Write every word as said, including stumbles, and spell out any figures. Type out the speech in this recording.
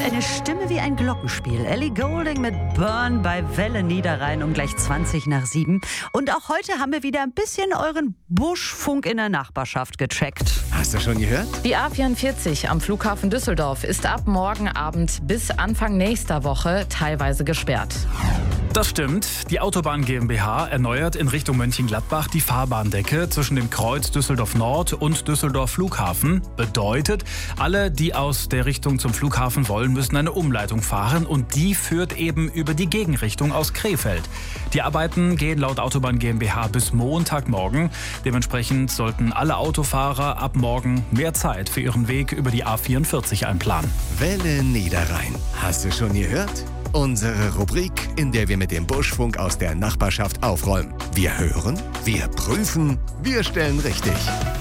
eine Stimme wie ein Glockenspiel. Ellie Goulding mit Burn bei Welle Niederrhein um gleich zwanzig nach sieben. Und auch heute haben wir wieder ein bisschen euren Buschfunk in der Nachbarschaft gecheckt. Hast du schon gehört? Die A vierundvierzig am Flughafen Düsseldorf ist ab morgen Abend bis Anfang nächster Woche teilweise gesperrt. Das stimmt. Die Autobahn GmbH erneuert in Richtung Mönchengladbach die Fahrbahndecke zwischen dem Kreuz Düsseldorf Nord und Düsseldorf Flughafen. Bedeutet, alle, die aus der Richtung zum Flughafen wollen, müssen eine Umleitung fahren und die führt eben über die Gegenrichtung aus Krefeld. Die Arbeiten gehen laut Autobahn GmbH bis Montagmorgen. Dementsprechend sollten alle Autofahrer ab morgen mehr Zeit für ihren Weg über die A vierundvierzig einplanen. Welle Niederrhein. Hast du schon gehört? Unsere Rubrik, in der wir mit dem Buschfunk aus der Nachbarschaft aufräumen. Wir hören, wir prüfen, wir stellen richtig.